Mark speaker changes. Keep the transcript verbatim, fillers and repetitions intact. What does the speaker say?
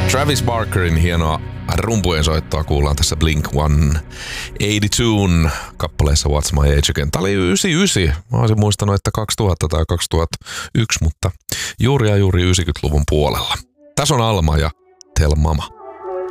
Speaker 1: Travis Barkerin hienoa rumpujen soittoa kuullaan tässä Blink sata kahdeksankymmentäkaksi kappaleessa What's My Age Again. Tää oli yhdeksänkymmentäyhdeksän. Mä olisin muistanut, että kaksituhatta tai kaksituhattayksi, mutta juuri ja juuri yhdeksänkymmentäluvun puolella. Tässä on Alma ja Tell Mama.